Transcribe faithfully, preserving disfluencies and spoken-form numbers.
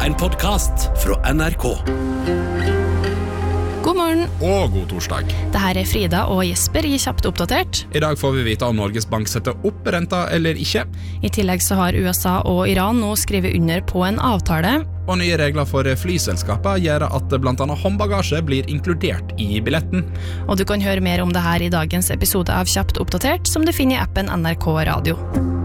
en podcast fra N R K. God morgen. Og god torsdag. Dette er Frida og Jesper i Kjapt oppdatert. I dag får vi vite om Norges Bank setter opp renta eller ikke. I tillegg så har U S A og Iran nå skrevet under på en avtale. Og nye regler for flyselskaper gjør at blant annet håndbagasje blir inkludert i billetten. Og du kan høre mer om det her i dagens episode av Kjapt oppdatert, som du finner i appen N R K Radio.